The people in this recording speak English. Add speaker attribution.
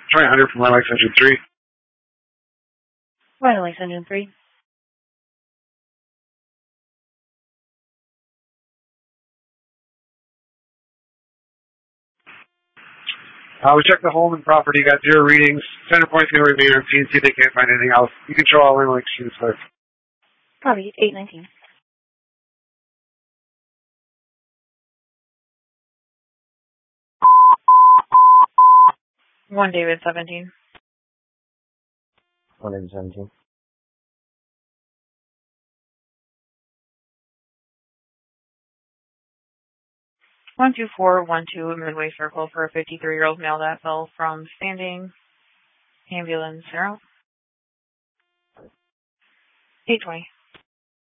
Speaker 1: Try 100 from Lilacs Engine 3.
Speaker 2: Lilacs Engine 3.
Speaker 1: We checked the home and property, got 0 readings. Center point's going to remain on scene, see if they can't find anything else. You can show all in like she was.
Speaker 2: Copy, 819. One David 17.
Speaker 3: 1 David 17.
Speaker 2: One 2412 Midway Circle for a 53-year-old male that fell from standing. Ambulance 0. 820.